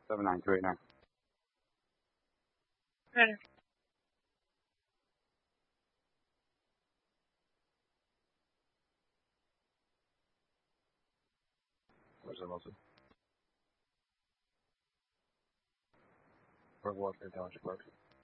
793 now. Ready. Where's the Wilson? Where's Washington Township Park?